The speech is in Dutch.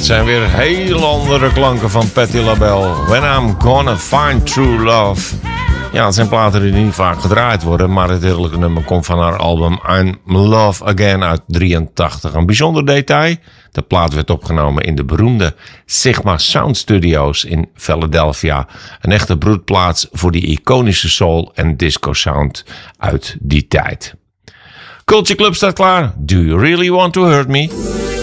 dat zijn weer heel andere klanken van Patti LaBelle. When I'm Gonna Find True Love. Ja, het zijn platen die niet vaak gedraaid worden, maar het heerlijke nummer komt van haar album I'm Love Again uit 83. Een bijzonder detail, de plaat werd opgenomen in de beroemde Sigma Sound Studios in Philadelphia. Een echte broedplaats voor die iconische soul en disco sound uit die tijd. Culture Club staat klaar. Do you really want to hurt me?